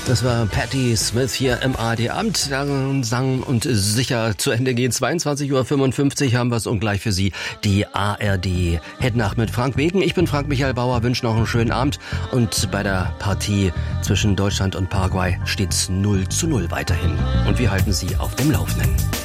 Das war Patti Smith hier im ARD-Amt. Sang und sicher zu Ende gehen. 22:55 Uhr haben wir es und gleich für Sie die ARD Headnacht mit Frank Beken. Ich bin Frank Michael Bauer, wünsche noch einen schönen Abend. Und bei der Partie zwischen Deutschland und Paraguay steht's 0:0 weiterhin. Und wir halten Sie auf dem Laufenden.